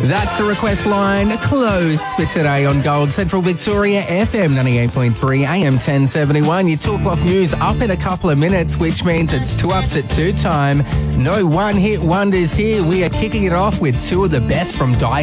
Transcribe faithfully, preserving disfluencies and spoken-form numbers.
That's the request line closed for today on Gold Central Victoria F M ninety-eight point three A M ten seventy-one. Your two o'clock news up in a couple of minutes, which means it's two ups at two time. No one-hit wonders here. We are kicking it off with two of the best from Dire